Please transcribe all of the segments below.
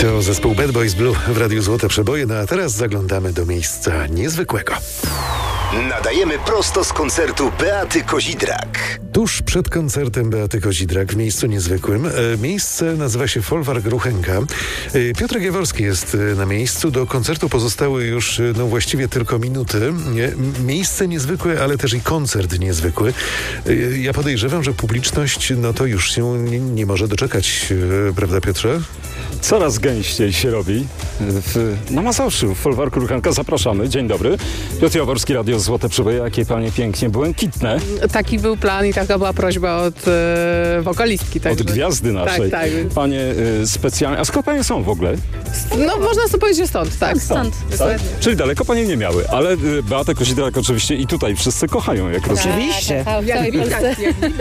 To zespół Bad Boys Blue w Radiu Złote Przeboje, no a teraz zaglądamy do miejsca niezwykłego. Nadajemy prosto z koncertu Beaty Kozidrak. Tuż przed koncertem Beaty Kozidrak w miejscu niezwykłym. Miejsce nazywa się Folwark Ruchenka. Piotrek Jaworski jest na miejscu. Do koncertu pozostały już właściwie tylko minuty. Miejsce niezwykłe, ale też i koncert niezwykły. Ja podejrzewam, że publiczność to już się nie może doczekać, prawda, Piotrze? Coraz gęściej się robi na Mazowszu, w Folwarku Ruchenka. Zapraszamy. Dzień dobry. Piotr Jaworski, Radio Złote Przeboje. Jakie panie pięknie błękitne. Taki był plan i taka była prośba od wokalistki. Od gwiazdy naszej. Tak. Panie specjalnie... A skąd panie są w ogóle? No można sobie powiedzieć, że stąd, tak. Stąd. Tak? Czyli daleko panie nie miały, ale Beatę Kozidrak oczywiście i tutaj wszyscy kochają, jak rozumiem. Oczywiście. W całej Polsce.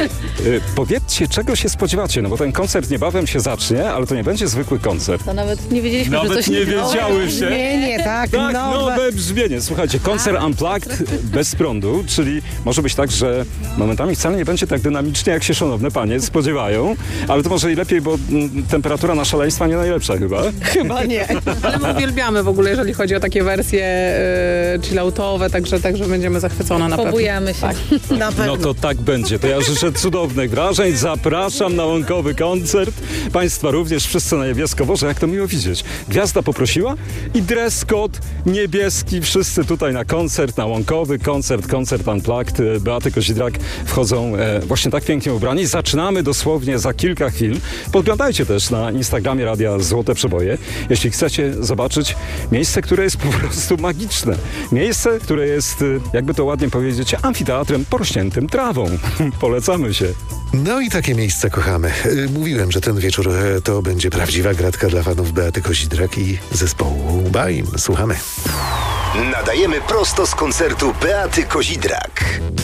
Powiedzcie, czego się spodziewacie, no bo ten koncert niebawem się zacznie, ale to nie będzie zwykły koncert. To nawet nie wiedzieliśmy, że Nawet coś nie wiedziałyście. Nie, tak. Tak, nowe brzmienie. Słuchajcie, koncert Unplugged bez prądu, czyli może być tak, że momentami wcale nie będzie tak dynamicznie, jak się szanowne panie spodziewają, ale to może i lepiej, bo temperatura na szaleństwa nie najlepsza chyba. Chyba nie. Ale my uwielbiamy w ogóle, jeżeli chodzi o takie wersje chilloutowe, także będziemy zachwycone na pewno. Pobujamy się. Tak. Na pewno. No to tak będzie. To ja życzę cudownych wrażeń. Zapraszam na łąkowy koncert. Państwa również, wszyscy na niebiesko. Boże, jak to miło widzieć. Gwiazda poprosiła i dress code niebieski. Wszyscy tutaj na koncert, na łąkowy koncert Unplugged. Beaty Kozidrak wchodzą właśnie tak pięknie ubrani. Zaczynamy dosłownie za kilka chwil. Podglądajcie też na Instagramie Radia Złote Przeboje. Jeśli chcecie zobaczyć miejsce, które jest po prostu magiczne. Miejsce, które jest, jakby to ładnie powiedzieć, amfiteatrem porośniętym trawą. Polecamy się. No i takie miejsca kochamy. Mówiłem, że ten wieczór to będzie prawdziwa gratka dla fanów Beaty Kozidrak i zespołu BAIM. Słuchamy. Nadajemy prosto z koncertu Beaty Kozidrak.